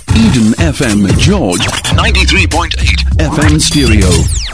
Eden FM George 93.8 FM stereo.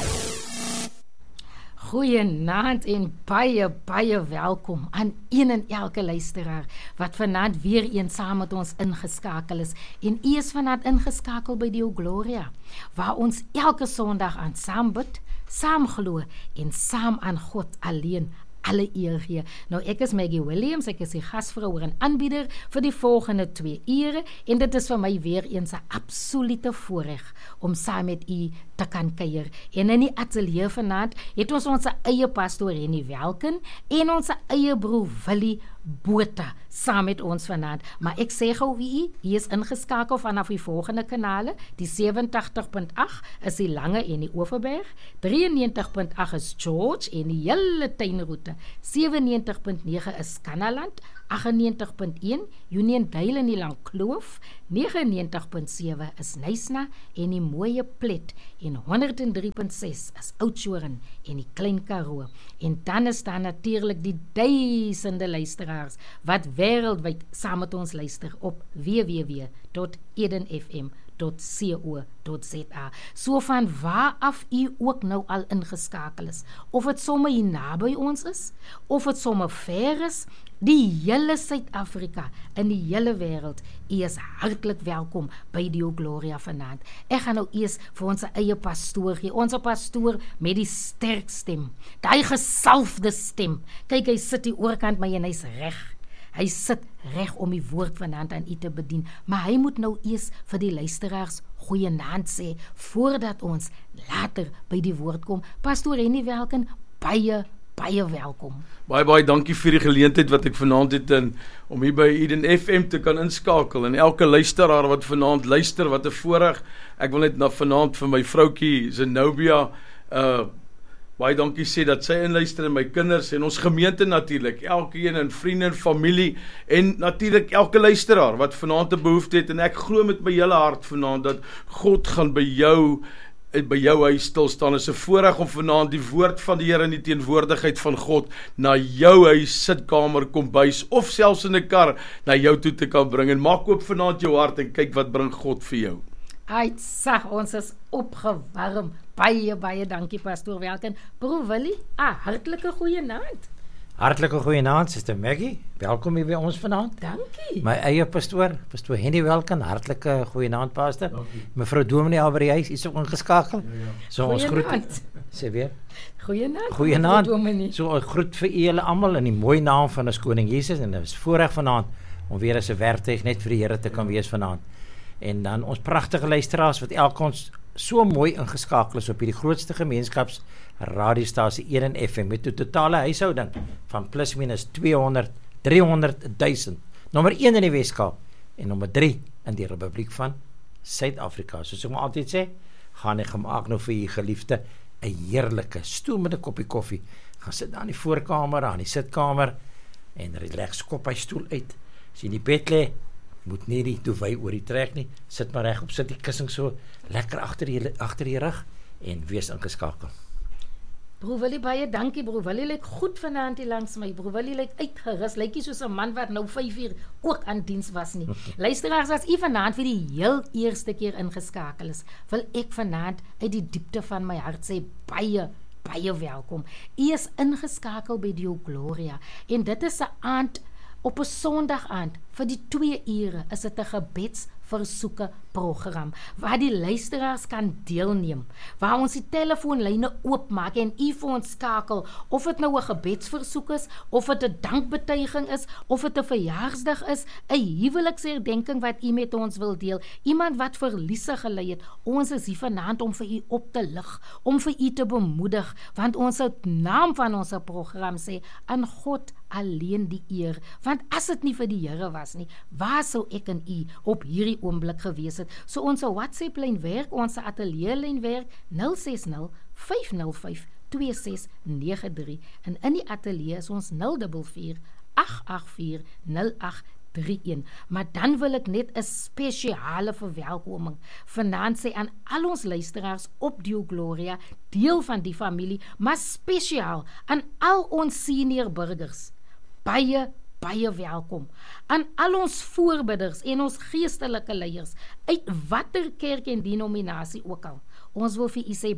Goeienaand en baie welkom aan een en elke luisteraar wat vanaand weer eens saam met ons ingeskakel is. En u is vanaand ingeskakel by die Gloria, waar ons elke Sondag aan saam bid, saam glo en saam aan God alleen alle eer gee. Nou ek is Maggie Williams, ek is die gasvrouw en aanbieder vir die volgende 2 ure en dit is vir my weer eens 'n absolute voorreg om saam met u te kan kuier. En in die ateljee vanaand het ons ons eie pastoor Henny Welken en ons eie broer Willie Botha saam met ons vanaand. Maar ek sê gou wie u is ingeskakel vanaf die volgende kanale. Die 87.8 is die Lange en die Overberg, 93.8 is George en die hele tuinroete, 97.9 is Kannaland, 98.1 Uniondale in die Langkloof, 99.7 is Nysna en die Mooie Plet en 103.6 is Oudtshoorn en die Klein Karoo. En dan is daar natuurlik die duisende luisteraars wat wêreldwyd saam met ons luister op www.edenfm.co.za. So van waar af u ook nou al ingeskakel is, of het sommer hier naby ons is, of het sommer ver is, die hele Suid-Afrika in die hele wêreld, u is hartlik welkom by die Gloria vanaand. Ek gaan nou eers vir ons eie pastoor gee, ons pastoor met die sterk stem, die gesalfde stem. Kyk, hy sit die oorkant, maar hy's reg. Hy sit reg om die woord vanaand aan u te bedien, maar hy moet nou eers vir die luisteraars goeienaand sê, voordat ons later by die woord kom. Pastoor Henny Welken, baie welkom. Baie dankie vir die geleentheid wat ek vanaand het om hier by Eden FM te kan inskakel, en elke luisteraar wat vanaand luister, wat 'n voorreg. Ek wil net vanaand vir my vroukie Zenobia baie dankie sê dat sy inluister, en my kinders en ons gemeente natuurlik, elkeen en vriende en familie, en natuurlik elke luisteraar wat vanaand 'n behoefte het, en ek glo met my hele hart vanaand dat God gaan by jou huis stil staan. Is 'n voorreg om vanaand die woord van die Here in die teenwoordigheid van God na jou huis, sitkamer, kombuis of selfs in 'n kar na jou toe te kan bring. En maak oop vanaand jou hart en kyk wat bring God vir jou. Sag, ons is opgewarm. Baie dankie pastoor Welken. Broer Willie, hartlike goeienaand. Hartlike goeienaand, Suster Maggie. Welkom hier by ons vanaand. Dankie. My eie pastoor Henny Welken. Hartlike goeienaand, pastor. Mevrou Dominee al by die huis, is ook ingeskakel. So ons groet. Sê weer. Goeienaand. So ons groet vir julle almal in die mooi naam van ons koning Jesus, en dit is voorreg vanaand om weer as 'n werktuig net vir die Here te kan wees vanaand. En dan ons pragtige luisteraars wat elkeen so mooi ingeskakel is op hierdie grootste gemeenskaps radiostasie Eden FM met 'n totale huishouding van plus minus 300,000. Nommer 1 in die Weskaap en nommer 3 in die Republiek van Suid-Afrika. Soos ek maar altyd sê, gaan ek gemaak nou vir u geliefde 'n heerlike stoel met 'n koppie koffie. Gaan sit daar in die voorkamer, aan die sitkamer en relax, kop hy stoel uit. As jy in die bed lê, moet nie die duvet oor die trek nie, sit maar reg op, sit die kussing so lekker agter die rug en wees ingeskakel. Broer Willie, baie dankie. Broer Willie lyk goed vanaand hier langs my. Broer Willie lyk uitgerus, lyk nie soos 'n man wat nou 5 uur ook aan diens was nie. Luisteraars, as u vanaand vir die heel eerste keer ingeskakel is, wil ek vanaand uit die diepte van my hart sê baie welkom. U is ingeskakel by die Gloria en dit is 'n aand op 'n Sondag aand vir die 2 ure is dit 'n gebedsversoeke program waar die luisteraars kan deelneem, waar ons die telefoonlyne oopmaak en u vir ons skakel, of dit nou 'n gebedsversoek is, of dit 'n dankbetuiging is, of dit 'n verjaarsdag is, 'n huweliksherdenking wat u met ons wil deel, iemand wat verliese gely het. Ons is hier vanaand om vir u op te lig, om vir u te bemoedig, want ons naam van ons program sê, aan God alleen die eer, want as dit nie vir die Here was nie, waar sou ek en u op hierdie oomblik gewees het? So ons WhatsApp lyn werk, ons ateljee lyn werk 060 505 2693 en in die ateljee is ons 044 884 0831. Maar dan wil ek net 'n spesiale verwelkoming vanaand sê aan al ons luisteraars op die Gloria, deel van die familie, maar spesiaal aan al ons senior burgers. Baie baie welkom. Aan al ons voorbidders en ons geestelike leiers, uit watter kerk en denominasie ook al. Ons wil vir u sê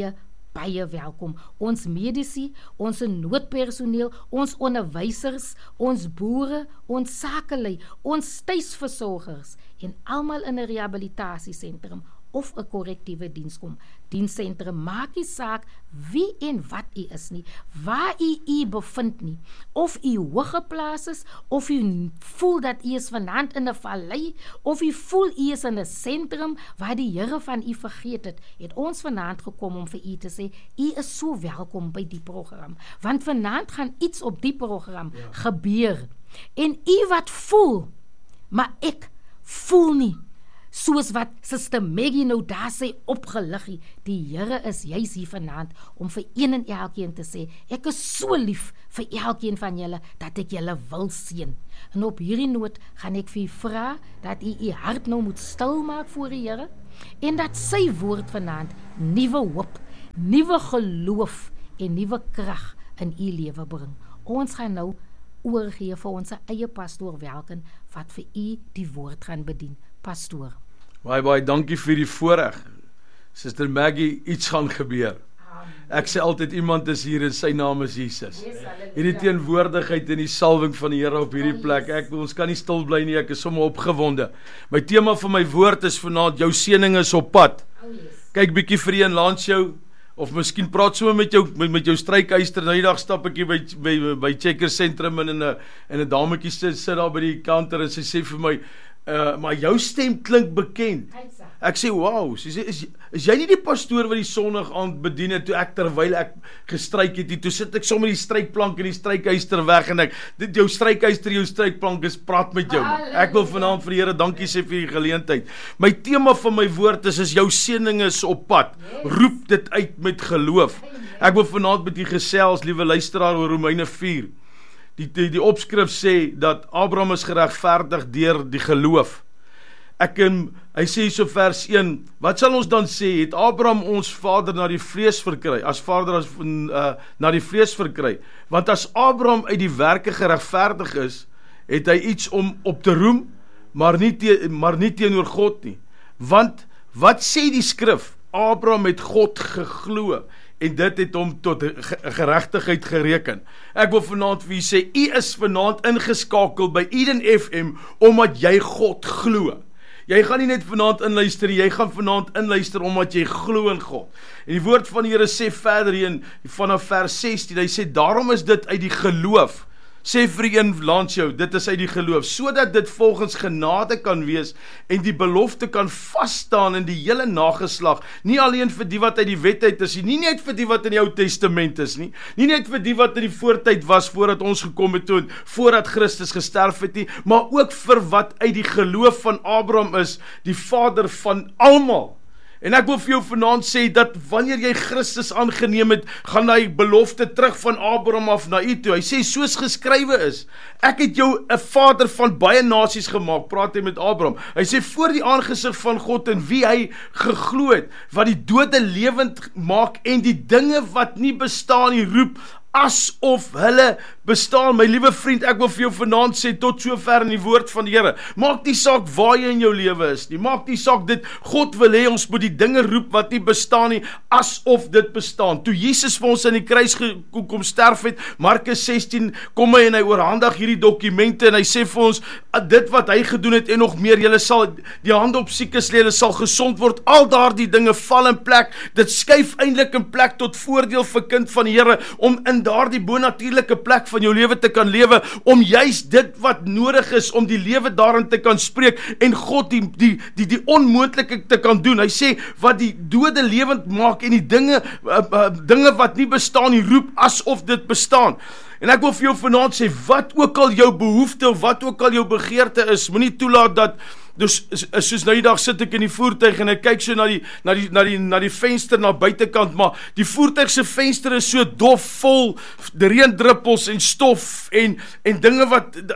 baie welkom. Ons medici, ons noodpersoneel, ons onderwysers, ons boere, ons sakelei, ons tuisversorgers en almal in 'n rehabilitasiesentrum of 'n korrektiewe diensentrum. Maak nie saak wie en wat u is nie, waar u bevind nie, of u hooggeplaas is, of u voel dat u is vanaand in 'n vallei, of u voel u is in 'n sentrum waar die Here van u vergeet het ons vanaand gekom om vir u te sê, u is so welkom by die program, want vanaand gaan iets op die program gebeur, en u wat voel, maar ek voel nie, soos wat Suster Maggie nou daar sê opgeliggie, die Here is juis hier vanaand om vir een en elkeen te sê, ek is so lief vir elkeen van julle, dat ek julle wil seën. En op hierdie noot gaan ek vir u vra, dat u hart nou moet stil maak voor die Here, en dat sy woord vanaand nuwe hoop, nuwe geloof en nuwe krag in u lewe bring. Ons gaan nou oorgee vir ons eie pastoor Welken, wat vir u die woord gaan bedien. Pastoor. Baie dankie vir die voorreg. Suster Maggie, iets gaan gebeur. Ek sê altyd, iemand is hier en sy naam is Jesus. Hierdie teenwoordigheid en die salwing van die Here op hierdie plek, ons kan nie stil bly nie, ek is sommer opgewonde. My tema van my woord is vanaand, jou seëning is op pad. Kyk bietjie vir een landsjou, of miskien praat sommer met jou strykyster. Nou die dag stap ek hier by Checker Sentrum en 'n dametjie sit daar by die counter en sy sê vir my, maar jou stem klink bekend. Ek sê, wow, sy sê, is jy nie die pastoor wat die Sondag aand bedien het, terwyl ek gestryk het, toe sit ek sommer die strykplank en die strykyster weg, en jou strykyster, jou strykplank praat met jou. Ek wil vanaand vir die Here dankie sê vir die geleentheid. My tema van my woord is jou seëning is op pad. Roep dit uit met geloof. Ek wil vanaand met u gesels, liewe luisteraar, oor Romeine 4. Die opskrif sê dat Abraham is geregverdig deur die geloof. Hy sê so vers 1, wat sal ons dan sê, het Abraham ons vader na die vlees verkry, na die vlees verkry, want as Abraham uit die werke geregverdig is, het hy iets om op te roem, maar nie teenoor God nie, want wat sê die skrif, Abraham het God geglo, en dit het hom tot geregtigheid gereken. Ek wil vanaand vir u sê, u is vanaand ingeskakel by Eden FM, omdat jy God glo. Jy gaan nie net vanaand inluister, jy gaan vanaand inluister omdat jy glo in God. En die woord van die Here sê verder in vanaf vers 16, hy sê, daarom is dit uit die geloof, sê vir een landsjou, dit is uit die geloof, sodat dit volgens genade kan wees, en die belofte kan vasstaan in die hele nageslag, nie alleen vir die wat uit die wet uit is, nie net vir die wat in die Ou Testament is, nie net vir die wat in die voortyd was, voordat ons gekom het toe, voordat Christus gesterf het nie, maar ook vir wat uit die geloof van Abraham is, die vader van almal. En ek wil vir jou vanaand sê, dat wanneer jy Christus aangeneem het, gaan hy belofte terug van Abraham af na u toe. Hy sê, soos geskrywe is, ek het jou 'n vader van baie nasies gemaak, praat hy met Abraham. Hy sê, voor die aangesig van God in wie hy geglo het, wat die dode lewend maak en die dinge wat nie bestaan nie roep, asof hulle bestaan. My liewe vriend, ek wil vir jou vanaand sê, tot sover in die woord van die Here, maak nie saak waar jy in jou lewe is nie, maak nie saak dit, God wil hê ons moet die dinge roep wat nie bestaan nie, asof dit bestaan. Toe Jesus vir ons in die kruis kom sterf het, Markus 16, kom hy en hy oorhandig hierdie dokumente, en hy sê vir ons, dit wat hy gedoen het, en nog meer, julle sal die hande op siekes lê, julle sal gesond word, al daardie dinge val in plek, dit skuif eintlik in plek tot voordeel vir kind van die Here, om in daardie bonatuurlike plek van jou lewe te kan lewe, om juist dit wat nodig is, om die lewe daarin te kan spreek, en God die onmoontlike te kan doen. Hy sê, wat die dode lewend maak, en die dinge wat nie bestaan nie, roep asof dit bestaan. En ek wil vir jou vanaand sê, wat ook al jou behoefte, of wat ook al jou begeerte is, moenie toelaat Dus soos nou die dag sit ek in die voertuig en ek kyk so na die venster na buitekant, maar die voertuig se venster is so dof vol reendruppels en stof en dinge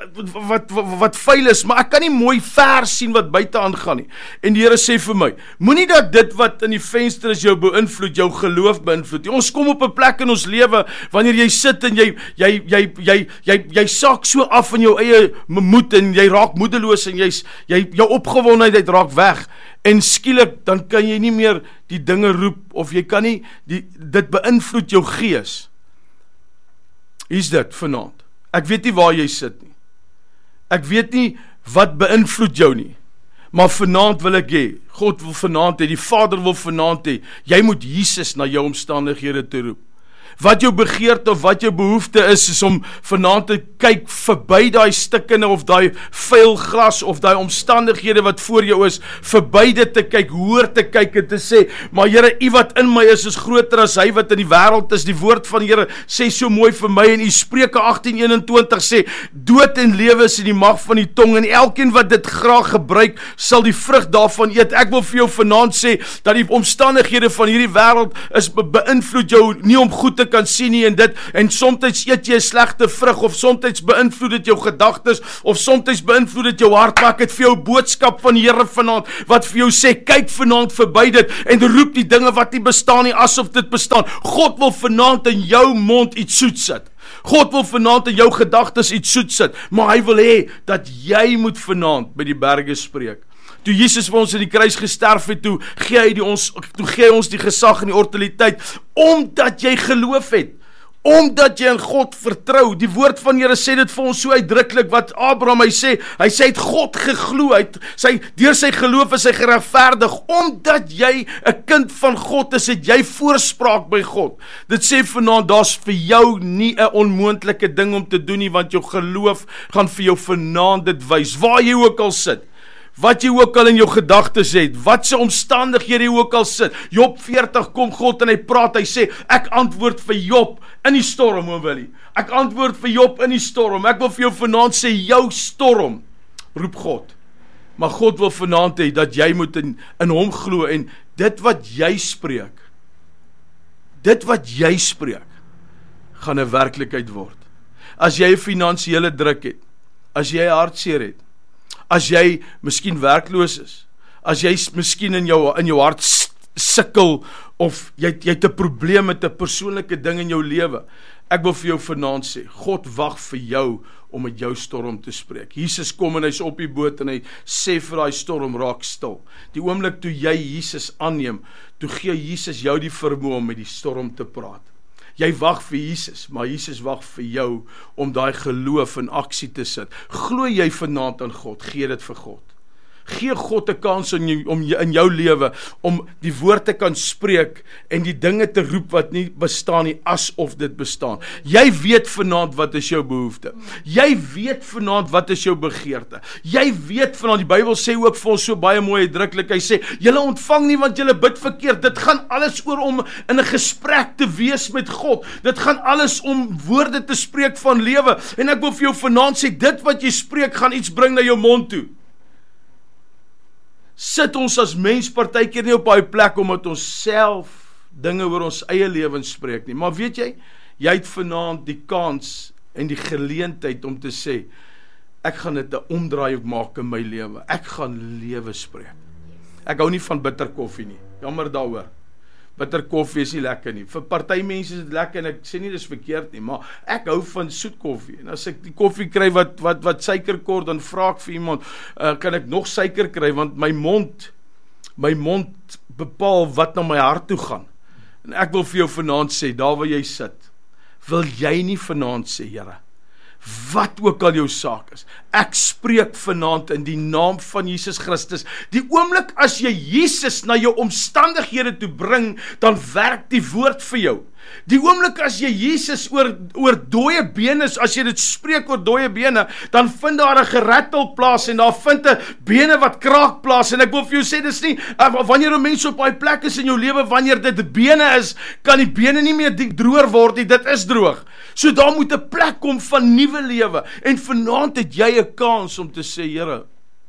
wat vuil is, maar ek kan nie mooi ver sien wat buite aangaan nie. En die Here sê vir my, moenie dat dit wat in die venster is jou beïnvloed, jou geloof beïnvloed. Ons kom op 'n plek in ons lewe wanneer jy sit en jy saak so af in jou eie moed en jy raak moedeloos en jou opgewondenheid raak weg en skielik dan kan jy nie meer die dinge roep of jy kan nie dit beïnvloed jou gees. Hier's dit vanaand. Ek weet nie waar jy sit nie. Ek weet nie wat beïnvloed jou nie. Maar vanaand wil ek hê, God wil vanaand hê, die Vader wil vanaand hê, jy moet Jesus na jou omstandighede toe roep. Wat jou begeerte of wat jou behoefte is om vanaand te kyk verby daai stikkende of daai vuil glas of daai omstandighede wat voor jou is, verby dit te kyk, hoor te kyk en te sê, maar Here, U wat in my is groter as hy wat in die wêreld is. Die woord van die Here sê so mooi vir my in Spreuke 18:21 sê, dood en lewe is in die mag van die tong en elkeen wat dit graag gebruik, sal die vrug daarvan eet. Ek wil vir jou vanaand sê, dat die omstandighede van hierdie wêreld is beïnvloed jou nie om goed te kan sien nie en soms eet jy 'n slegte vrug of soms beïnvloed dit jou gedagtes of soms beïnvloed dit jou hart. Maar ek het vir jou boodskap van die Here vanaand wat vir jou sê, kyk vanaand verby dit en roep die dinge wat nie bestaan nie asof dit bestaan. God wil vanaand in jou mond iets soet sit. God wil vanaand in jou gedagtes iets soet sit, maar hy wil hê dat jy moet vanaand by die berge spreek. Toe Jesus vir ons in die kruis gesterf het, toe gee hy ons die gesag en die autoriteit, omdat jy geloof het, omdat jy in God vertrou. Die woord van die Here sê dit vir ons so uitdruklik, wat Abraham, hy sê het God geglo, deur sy geloof is hy geregverdig, omdat jy 'n kind van God is, het jy voorspraak by God. Dit sê vanaand, daar's vir jou nie 'n onmoontlike ding om te doen nie, want jou geloof gaan vir jou vanaand dit wys, waar jy ook al sit. Wat jy ook al in jou gedagtes het, wat se omstandighede jy ook al sit. Job 40 kom God en hy praat, hy sê, ek antwoord vir Job in die storm, Willie. Ek antwoord vir Job in die storm. Ek wil vir jou vanaand sê, jou storm, roep God. Maar God wil vanaand hê, dat jy moet in hom glo, en dit wat jy spreek, gaan 'n werklikheid word. As jy 'n finansiële druk het, as jy 'n hartseer het, as jy miskien werkloos is, as jy miskien in jou hart sukkel, of jy het 'n probleem met 'n persoonlike ding in jou lewe, ek wil vir jou vanaand sê, God wag vir jou om met jou storm te spreek. Jesus kom en hy's op die boot en hy sê vir daai storm, raak stil. Die oomblik toe jy Jesus aanneem, toe gee Jesus jou die vermoë om met die storm te praat. Jy wag vir Jesus, maar Jesus wag vir jou om daai geloof in aksie te sit. Glo jy vanaand aan God, gee dit vir God. Gee God 'n kans om in jou lewe, om die woord te kan spreek en die dinge te roep wat nie bestaan nie, asof dit bestaan. Jy weet vanaand wat is jou behoefte. Jy weet vanaand wat is jou begeerte. Jy weet vanaand, die Bybel sê ook vir ons so baie mooi uitdruklik, hy sê, julle ontvang nie want julle bid verkeerd. Dit gaan alles oor om in 'n gesprek te wees met God. Dit gaan alles om woorde te spreek van lewe. En ek wil vir jou vanaand sê, dit wat jy spreek, gaan iets bring na jou mond toe. Sit ons as mens partykeer nie op daai plek omdat ons self dinge oor ons eie lewens spreek nie. Maar weet jy het vanaand die kans en die geleentheid om te sê, ek gaan dit 'n omdraai maak in my lewe. Ek gaan lewe spreek. Ek hou nie van bitter koffie nie. Jammer daaroor. Bitter koffie is nie lekker nie. Vir party mense is dit lekker en ek sê nie dis verkeerd nie, maar ek hou van soet koffie. En as ek die koffie kry wat suiker kort, dan vra ek vir iemand, kan ek nog suiker kry, want my mond bepaal wat na my hart toe gaan. En ek wil vir jou vanaand sê, daar waar jy sit, wil jy nie vanaand sê, Here, wat ook al jou saak is, ek spreek vanaand in die naam van Jesus Christus, die oomblik as jy Jesus na jou omstandighede toe bring, dan werk die woord vir jou. Die oomblik as jy Jesus oor dooie bene, as jy dit spreek oor dooie bene, dan vind daar 'n gerattel plaas en daar vind 'n bene wat kraak plaas. En ek wil vir jou sê, dis nie wanneer 'n mens op daai plek is in jou lewe, wanneer dit bene is, kan die bene nie meer droër word nie, dit is droog. So daar moet 'n plek kom van nuwe lewe. En vanaand het jy 'n kans om te sê, Here,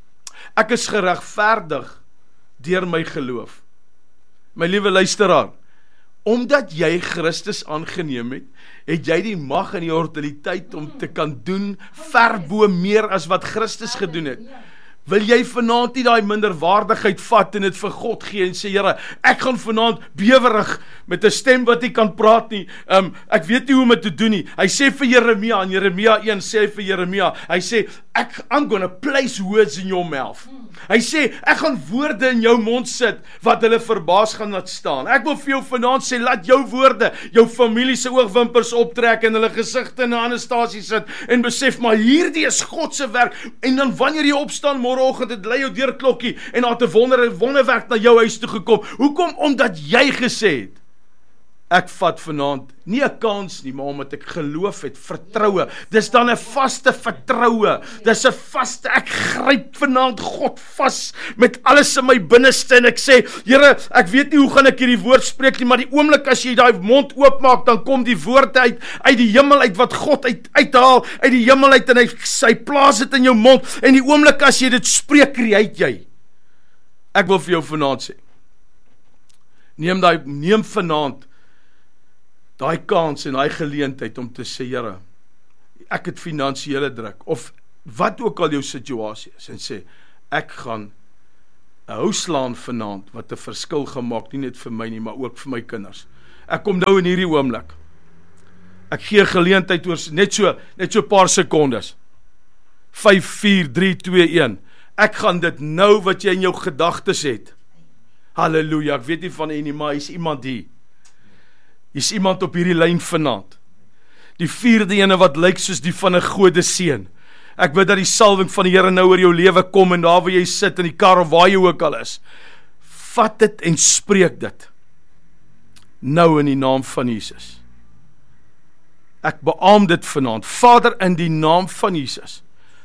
Ek is geregverdig deur my geloof. My liewe luisteraar, omdat jy Christus aangeneem het, het jy die mag en die autoriteit om te kan doen verbo meer as wat Christus gedoen het. Wil jy vanaand nie daai minderwaardigheid vat en dit vir God gee en sê, Here, ek gaan vanaand bewerig met 'n stem wat nie kan praat nie. Ek weet nie hoe om dit te doen nie. Hy sê vir Jeremia, in Jeremia 1 sê hy vir Jeremia, hy sê, I'm gonna place words in your mouth. Hy sê, ek gaan woorde in jou mond sit, wat hulle verbaas gaan laat staan. Ek wil vir jou vanaand sê, laat jou woorde, jou familie se oogwimpers optrek en hulle gesigte in 'n ander stasie sit, en besef, maar hierdie is God se werk, en dan wanneer jy opstaan, môreoggend, het lei jou deurklokkie, en daar het 'n wonderwerk na jou huis toe gekom. Hoekom? Omdat jy gesê het, ek vat vanaand nie 'n kans nie, maar omdat ek geloof het, vertroue. Dis dan 'n vaste vertroue. Dis 'n vaste, ek gryp vanaand God vas met alles in my binneste en ek sê, Here, ek weet nie hoe gaan ek hierdie woord spreek nie, maar die oomblik as jy daai mond oopmaak, dan kom die woord uit die hemel uit wat God uithaal uit die hemel uit en hy plaas dit in jou mond en die oomblik as jy dit spreek, create jy. Ek wil vir jou vanaand sê, neem vanaand daai kans en daai geleentheid om te sê, Here, ek het finansiële druk, of wat ook al jou situasie is, en sê, ek gaan 'n hou slaan vanaand, wat 'n verskil gemaak, nie net vir my nie, maar ook vir my kinders. Ek kom nou in hierdie oomblik, ek gee geleentheid oor, net so paar sekondes, 5, 4, 3, 2, 1, ek gaan dit nou, wat jy in jou gedagtes het, halleluja, ek weet nie van nie, maar is iemand hier, is iemand op hierdie lyn vanaand. Die 4de ene wat lyk soos die van 'n gode seun. Ek bid dat die salwing van die Here nou oor jou lewe kom en daar waar jy sit in die kar of waar jy ook al is. Vat dit en spreek dit. Nou in die naam van Jesus. Ek beamoen dit vanaand. Vader, in die naam van Jesus.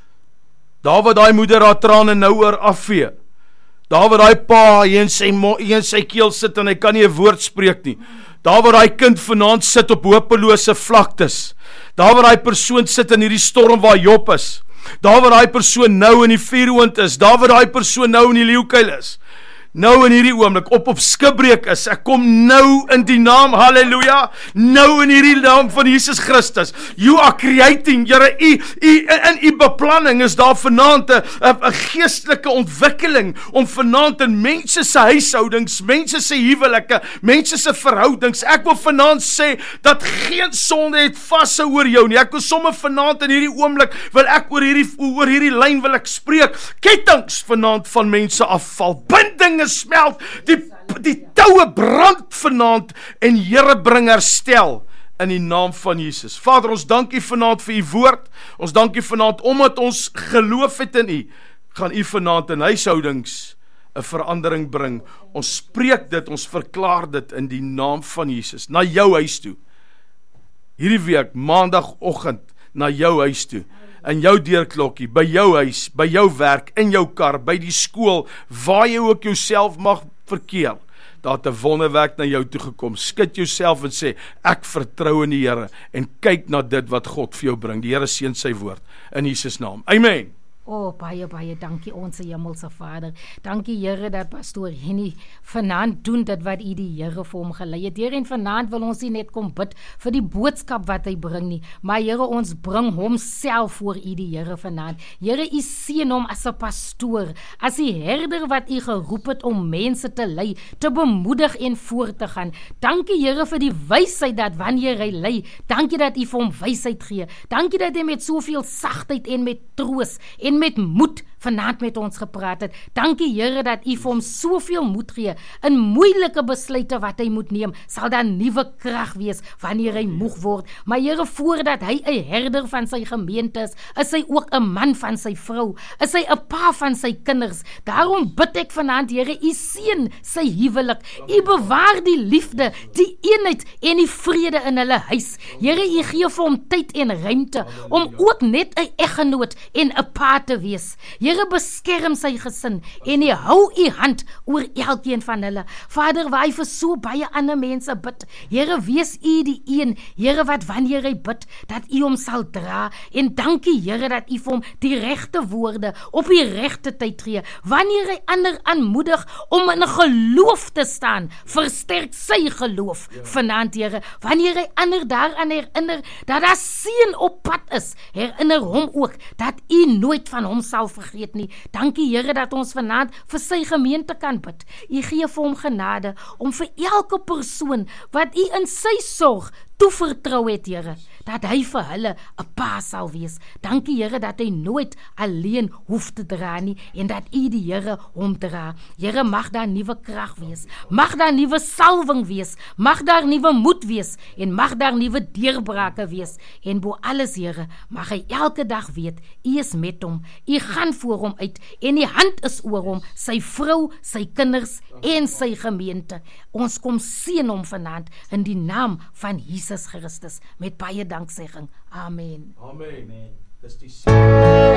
Daar waar daai moeder haar trane nou oor afvee. Daar waar daai pa hier in sy keel sit en hy kan nie 'n woord spreek nie. Daar waar daai kind vanaand sit op hopelose vlaktes. Daar waar daai persoon sit in hierdie storm waar Job is. Daar waar daai persoon nou in die vuuroond is. Daar waar daai persoon nou in die leeukuil is. Nou in hierdie oomblik op skipbreek is. Ek kom nou in die naam, halleluja, nou in hierdie naam van Jesus Christus. You are creating, Here, in u beplanning is daar vanaand 'n geestelike ontwikkeling om vanaand in mense se huishoudings, mense se huwelike, mense se verhoudings. Ek wil vanaand sê dat geen sonde het vashou oor jou nie. Ek wil sommer vanaand in hierdie oomblik wil ek oor hierdie lyn wil ek spreek. Kettinge vanaand van mense afval. Bindinge smelt, die toue brand vanaand en Here bring herstel in die naam van Jesus. Vader, ons dank U vanaand vir U woord. Ons dank U vanaand omdat ons geloof het in U. Gaan U vanaand in huishoudings 'n verandering bring. Ons spreek dit, ons verklaar dit in die naam van Jesus. Na jou huis toe. Hierdie week, maandagoggend, na jou huis toe. In jou deurklokkie, by jou huis, by jou werk, in jou kar, by die skool, waar jy ook jouself mag verkeer, daar het 'n wonderwerk na jou toe gekom. Skud jouself en sê, ek vertrou in die Here, en kyk na dit wat God vir jou bring. Die Here seën sy woord, in Jesus naam. Amen. Baie dankie ons hemelse Vader. Dankie Here dat pastoor Henny vanaand doen dit wat U die Here vir hom gelei het. Here, en vanaand wil ons nie net kom bid vir die boodskap wat hy bring nie, maar Here, ons bring homself voor U die Here vanaand. Here, U seën hom as 'n pastoor, as die herder wat U geroep het om mense te lei, te bemoedig en voort te gaan. Dankie Here vir die wysheid dat wanneer hy lei, dankie dat U vir hom wysheid gee. Dankie dat hy met soveel sagtheid en met troos en met moed vanaand met ons gepraat het. Dankie Here dat U vir hom soveel moed gee in moeilike besluite wat hy moet neem. Sal daar nuwe krag wees wanneer hy moeg word. Maar Here, voordat hy 'n herder van sy gemeente is hy ook 'n man van sy vrou. Is hy 'n pa van sy kinders. Daarom bid ek vanaand, Here, U seën sy huwelik. U bewaar die liefde, die eenheid en die vrede in hulle huis. Here, U gee vir hom tyd en ruimte om ook net 'n eggenoot en 'n pa te wees. Here, Here beskerm sy gesin en hy hou u hand oor elkeen van hulle. Vader, waar hy vir so baie ander mense bid, Here, wees u die een, Here, wat wanneer hy bid, dat u hom sal dra, en dankie, Here, dat u vir hom die regte woorde op die regte tyd gee. Wanneer hy ander aanmoedig om in geloof te staan, versterk sy geloof vanaand, Here. Wanneer hy ander daaraan herinner dat daar seën op pad is, herinner hom ook dat u nooit van hom sal vergeet nie. Dankie, Here, dat ons vanaand vir sy gemeente kan bid. U gee vir hom genade om vir elke persoon wat u in sy sorg toevertrou het, Here, dat hy vir hulle 'n pa sal wees. Dankie, Here, dat hy nooit alleen hoef te dra nie, en dat u die Here hom dra. Here, mag daar nuwe krag wees, mag daar nuwe salwing wees, mag daar nuwe moed wees, en mag daar nuwe deurbrake wees, en bo alles, Here, mag hy elke dag weet, u is met hom, u gaan voor hom uit, en die hand is oor hom, sy vrou, sy kinders, en sy gemeente. Ons kom seën hom vanaand, in die naam van Jesus Christus, met baie danksegging. Amen. Amen. Dis die